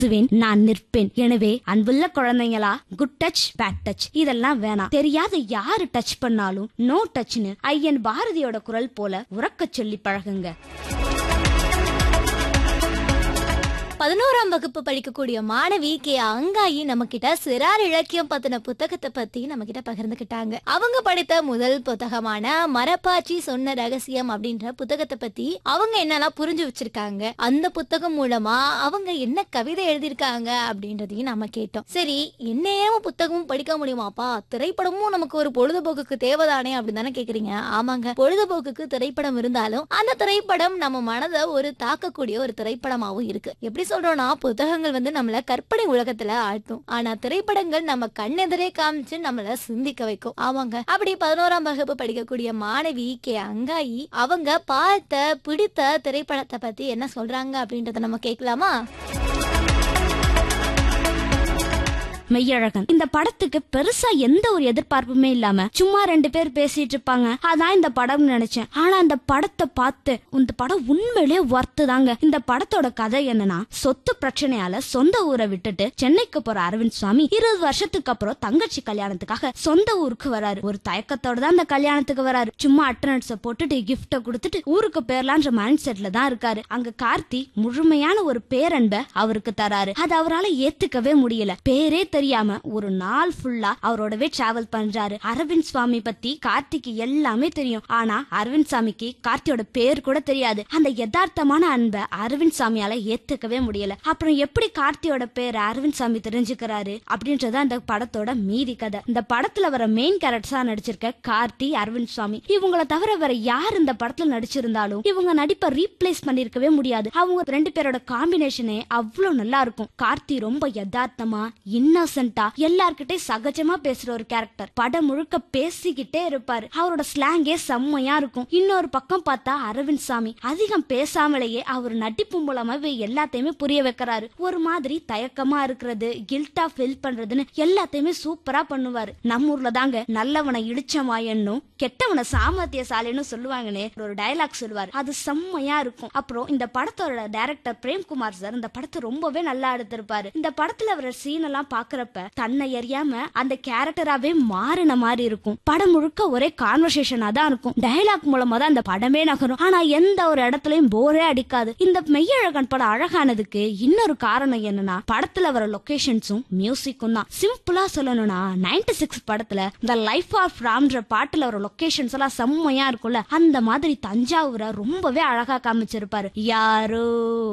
நிறுத்துவேன், நான் நிற்பேன். எனவே அன்புள்ள குழந்தைங்களா, குட் டச் பேட் டச் இதெல்லாம் வேணாம். தெரியாத யாரு டச் பண்ணாலும் நோ டச்னு ஐயன் பாரதியோட குரல் போல உறக்க சொல்லி பழகுங்க. 11ஆம் வகுப்பு படிக்கக்கூடிய மாணவி கே அங்காயி நம்ம கிட்ட சிறார் இலக்கியம் பத்தின புத்தகத்தை பத்தி நம்ம கிட்ட பகிர்ந்துகிட்டாங்க. அவங்க படித்த முதல் புத்தகமான மரப்பாச்சி சொன்ன ரகசியம் அப்படின்ற புத்தகத்தை பத்தி அவங்க என்னெல்லாம் புரிஞ்சு வச்சிருக்காங்க, அந்த புத்தகம் மூலமா அவங்க என்ன கவிதை எழுதியிருக்காங்க அப்படின்றதையும் நம்ம கேட்டோம். சரி, எந்நேரமும் புத்தகமும் படிக்க முடியுமாப்பா, திரைப்படமும் நமக்கு ஒரு பொழுதுபோக்குக்கு தேவைதானே அப்படின்னு தானே கேக்குறீங்க. ஆமாங்க, பொழுதுபோக்குக்கு திரைப்படம் இருந்தாலும் அந்த திரைப்படம் நம்ம மனதை ஒரு தாக்கக்கூடிய ஒரு திரைப்படமாவும் இருக்கு. எப்படி சொல்றோம்னா, புத்தகங்கள் நம்மள கற்பனை உலகத்துல ஆழ்த்தும், ஆனா திரைப்படங்கள் நம்ம கண்ணெதிரே காமிச்சு நம்மள சிந்திக்க வைக்கும். ஆமாங்க, அப்படி 11ஆம் வகுப்பு படிக்கக்கூடிய மாணவி கே அங்காயி அவங்க பார்த்த பிடித்த திரைப்படத்தை பத்தி என்ன சொல்றாங்க அப்படின்றத நம்ம கேட்கலாமா? மெய்யழகன் இந்த படத்துக்கு பெருசா எந்த ஒரு எதிர்பார்ப்புமே இல்லாம சும்மா 2 பேர் பேசிட்டு இருப்பாங்க, அதான் இந்த படம் நினைச்சேன். ஆனா அந்த படத்தை பார்த்து இந்த படம் உண்மையிலேயே ஒர்த்து தாங்க. இந்த படத்தோட கதை என்னன்னா, சொத்து பிரச்சனையால சொந்த ஊரை விட்டுட்டு சென்னைக்கு போற அரவிந்த் சுவாமி 20 வருஷத்துக்கு அப்புறம் தங்கச்சி கல்யாணத்துக்காக சொந்த ஊருக்கு வராரு. ஒரு தயக்கத்தோட தான் அந்த கல்யாணத்துக்கு வராரு. சும்மா அட்டனன்ஸ போட்டுட்டு கிஃப்ட கொடுத்துட்டு ஊருக்கு பேரலான்ற மைண்ட் செட்ல தான் இருக்காரு. அங்க கார்த்தி முழுமையான ஒரு பேரன்பை அவருக்கு தராரு. அது அவரால் ஏத்துக்கவே முடியல. பேரே தெரியாம ஒரு நாள் ஃபுல்லா அவரோடவே டிராவல் பண்றாரு. அரவிந்த் சுவாமி பத்தி கார்த்திக்கு எல்லாமே தெரியும், ஆனா அரவிந்த் சாமிக்கு கார்த்தியோட பேர் கூட தெரியாது. அந்த யதார்த்தமான அன்பை அரவிந்த் சாமியால ஏத்துக்கவே முடியல. அப்புறம் எப்படி கார்த்தியோட பேர் அரவிந்த் சாமி தெரிஞ்சுக்கிறாரு அப்படின்றது அந்த படத்தோட மீதி கதை. இந்த படத்துல வர மெயின் கேரக்டர்ஸா நடிச்சிருக்க கார்த்தி, அரவிந்த் சுவாமி இவங்கள தவிர வேற யார் இந்த படத்துல நடிச்சிருந்தாலும் இவங்க நடிப்பை ரீப்ளேஸ் பண்ணிருக்கவே முடியாது. அவங்க 2 பேரோட காம்பினேஷனே அவ்வளவு நல்லா இருக்கும். கார்த்தி ரொம்ப யதார்த்தமா எல்லார்கிட்டே சகஜமா பேசுற ஒரு கேரக்டர். படம் முழுக்க பேசிக்கிட்டே இருப்பாரு. அவரோட ஸ்லாங்கே செம்மையா இருக்கும். இன்னொரு பக்கம் பார்த்தா அரவிந்த் சாமி அதிகம் பேசாமலேயே அவர் நடிப்பு மூலமாவே எல்லாத்தையுமே புரிய வைக்கிறாரு. ஒரு மாதிரி தயக்கமா இருக்கிறது, கில்ட்டா ஃபீல் பண்றதுன்னு எல்லாத்தையுமே சூப்பரா பண்ணுவாரு. நம்ம ஊர்ல தாங்க நல்லவனை இழிச்சமாயன்னும் கெட்டவனை சாமர்த்தியசாலின்னு சொல்லுவாங்கன்னு ஒரு டயலாக் சொல்லுவாரு. அது செம்மையா இருக்கும். அப்புறம் இந்த படத்தோட டைரக்டர் பிரேம்குமார் சார் இந்த படத்தை ரொம்பவே நல்லா எடுத்திருப்பாரு. இந்த படத்துல வர சீன் எல்லாம் பாக்குறப்ப தன்னை அறியாம அந்த கேரக்டராவே மாறின மாதிரி இருக்கும். படம் முழுக்க ஒரே கான்வர்சேஷனா தான் இருக்கும். டயலாக் மூலமா தான் அந்த படமே நகரும். ஆனா எந்த ஒரு இடத்துலயும் போரே அடிக்காது. இந்த மெய்யழகன் படம் அழகானதுக்கு இன்னொரு காரணம் என்னன்னா, படத்துல வர லொகேஷன்ஸும் மியூசிக்கும் தான். சிம்பிளா சொல்லணும்னா 96 படத்துல இந்த லைஃப் ஆஃப் ராம்ன்ற பாட்டுல வர லொகேஷன்ஸ் எல்லாம் செம்மையா இருக்கும்ல, அந்த மாதிரி தஞ்சாவூரை ரொம்பவே அழகா காமிச்சிருப்பாரு. யாரோ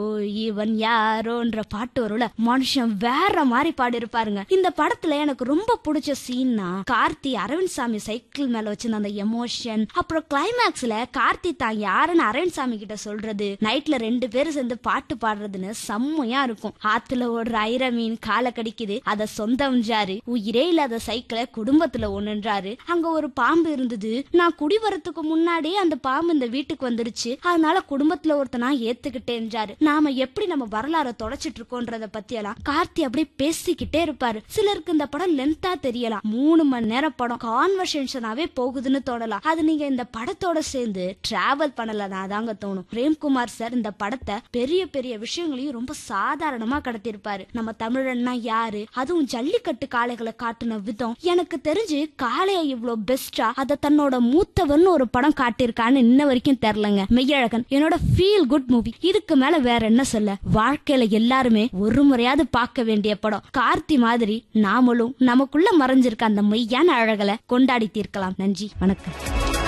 இவன் யாரோன்ற பாட்டு வரும்ல, மனுஷன் வேற மாதிரி பாடி இருப்பாருங்க. இந்த படத்துல எனக்கு ரொம்ப பிடிச்ச சீன்னா, கார்த்தி அரவிந்த் சாமி சைக்கிள் மேல வச்சிருந்த அந்த எமோஷன். அப்புறம் கிளைமேக்ஸ்ல கார்த்தி தான் யாருன்னு அரவிந்த் சாமி கிட்ட சொல்றது, நைட்ல 2 பேரும் சேர்ந்து பாட்டு பாடுறதுன்னு செம்மையா இருக்கும். ஆத்துல ஓடுற ஐர மீன் காலை கடிக்குது, அத சொந்தம்ன்றாரு. உயிரே இல்லாத சைக்கிளை குடும்பத்துல ஒண்ணுன்றாரு. அங்க ஒரு பாம்பு இருந்தது, நான் குடி வரத்துக்கு முன்னாடியே அந்த பாம்பு இந்த வீட்டுக்கு வந்துருச்சு, அதனால குடும்பத்துல ஒருத்தனா ஏத்துக்கிட்டேன்றாரு. நாம எப்படி நம்ம வரலாறு தொலைச்சிட்டு இருக்கோன்றத பத்தி எல்லாம் கார்த்தி அப்படியே பேசிக்கிட்டே இருப்பாரு. சிலருக்கு இந்த படம் லென்த்தா தெரியலாம், 3 மணி நேரம் படம் கான்வர்சேஷனாவே போகுதுன்னு தோணலாம். அது நீங்க இந்த படத்தோட சேர்ந்து டிராவல் பண்ணலனா தாங்க தோணும். பிரேம்குமார் சார் இந்த படத்தை பெரிய பெரிய விஷயங்களையும் ரொம்ப சாதாரணமா கடத்திருப்பாரு. நம்ம தமிழன்னா யாரு, அதுவும் ஜல்லிக்கட்டு காளைகளை காட்டுன விதம், எனக்கு தெரிஞ்சு காளைய இவ்வளவு பெஸ்டா அத தன்னோட மூத்தவர்னு ஒரு படம் காட்டியிருக்கான்னு இன்ன வரைக்கும் தெரியலங்க. மெய்யழகன் என்னோட ஃபீல் குட் மூவி. இதுக்கு மேல வேற என்ன சொல்ல, வாழ்க்கையில எல்லாருமே ஒரு முறையாவது பார்க்க வேண்டிய படம். கார்த்தி மாதிரி நாமளும் நமக்குள்ள மறைஞ்சிருக்க அந்த மெய்யான அழகலை கொண்டாடி தீர்க்கலாம். நன்றி, வணக்கம்.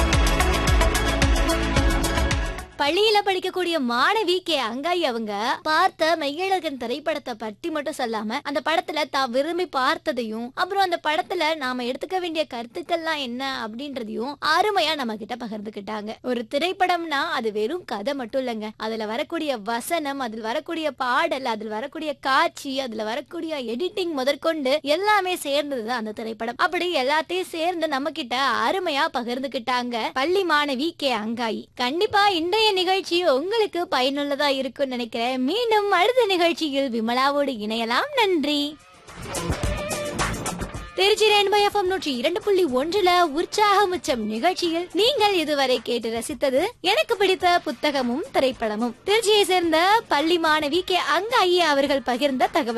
பள்ளியில படிக்கக்கூடிய மாணவி கே அங்காயி அவங்க பார்த்த மெய்யழகன் திரைப்படத்தை பற்றி மட்டும் சொல்லாம அந்த படத்துல தான் விரும்பி பார்த்ததையும், அப்புறம் அந்த படத்துல நாம எடுத்துக்க வேண்டிய கருத்துக்கள்லாம் என்ன அப்படின்றதையும் அருமையா நம்ம கிட்ட பகிர்ந்துக்கிட்டாங்க. ஒரு திரைப்படம்னா அது வெறும் கதை மட்டும் இல்லைங்க, அதுல வரக்கூடிய வசனம், அதில் வரக்கூடிய பாடல், அதில் வரக்கூடிய காட்சி, அதுல வரக்கூடிய எடிட்டிங் முதற்கொண்டு எல்லாமே சேர்ந்ததுதான் அந்த திரைப்படம். அப்படி எல்லாத்தையும் சேர்ந்து நம்ம கிட்ட அருமையா பகிர்ந்துக்கிட்டாங்க பள்ளி மாணவி கே அங்காயி. கண்டிப்பா இன்றைய நிகழ்ச்சி உங்களுக்கு பயனுள்ளதா இருக்கும்னு நினைக்கிறேன். மீண்டும் அடுத்த நிகழ்ச்சியில் விமலாவோடு இணையலாம். நன்றி. திருச்சி ரெயின்போ FM 102.1 உற்சாகம் உச்சம் நிகழ்ச்சியில் நீங்கள் இதுவரை கேட்டு ரசித்தது எனக்கு பிடித்த புத்தகமும் திரைப்படமும். திருச்சியை சேர்ந்த பள்ளி மாணவி கே. அங்காயி அவர்கள் பகிர்ந்த தகவல்.